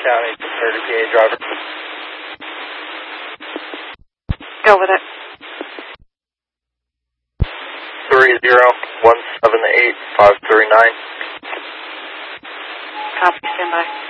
County, 30 PA driver. Go with it. 30178-539. Copy, stand by.